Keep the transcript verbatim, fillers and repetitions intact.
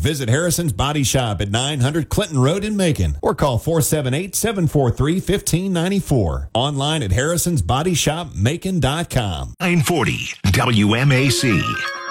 Visit Harrison's Body Shop at nine hundred Clinton Road in Macon or call four seven eight, seven four three, one five nine four. Online at harrisons body shop macon dot com. nine forty W M A C.